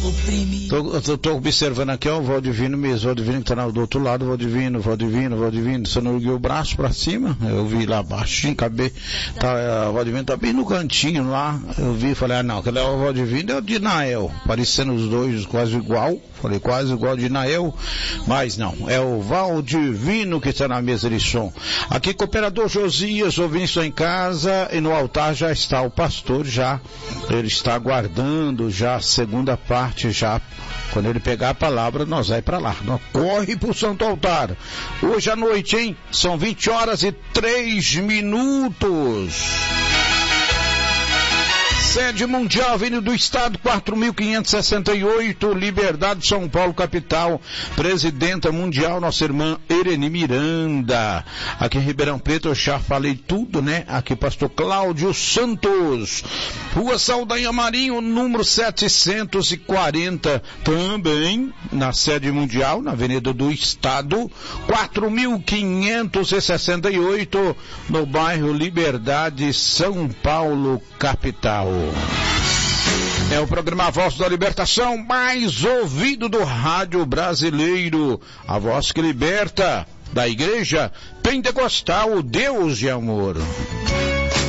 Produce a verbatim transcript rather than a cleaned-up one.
Tô, tô, tô observando aqui, ó, o Valdivino mesmo, o Valdivino que tá do outro lado, o Valdivino, o Valdivino, o Valdivino, você não ergueu o braço pra cima, eu vi lá baixinho, acabei, tá, o Valdivino tá bem no cantinho lá, eu vi, falei, ah não, aquele é o Valdivino, é o Dinael, parecendo os dois quase igual, falei, quase igual de Dinael, mas não, é o Valdivino que está na mesa de som. Aqui, cooperador Josias, ouvindo isso em casa, e no altar já está o pastor, já, ele está aguardando já a segunda parte, já, quando ele pegar a palavra, nós vai para lá, nós corre pro Santo Altar, hoje à noite, hein, são vinte horas e três minutos. Sede Mundial, Avenida do Estado, quatro mil quinhentos e sessenta e oito, Liberdade, São Paulo, capital. Presidenta Mundial, nossa irmã Ereni Miranda. Aqui em Ribeirão Preto, eu já falei tudo, né? Aqui, pastor Cláudio Santos. Rua Saldanha Marinho, número setecentos e quarenta. Também na sede mundial, na Avenida do Estado, quatro mil quinhentos e sessenta e oito, no bairro Liberdade, São Paulo, capital. É o programa Voz da Libertação, mais ouvido do rádio brasileiro, a voz que liberta, da igreja pentecostal, Deus de amor.